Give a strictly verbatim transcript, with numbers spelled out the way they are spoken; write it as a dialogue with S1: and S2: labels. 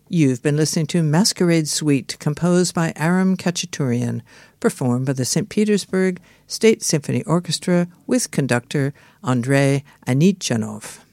S1: You've been listening to Masquerade Suite, composed by Aram Khachaturian, performed by the Saint Petersburg State Symphony Orchestra with conductor Andrei Anichonov.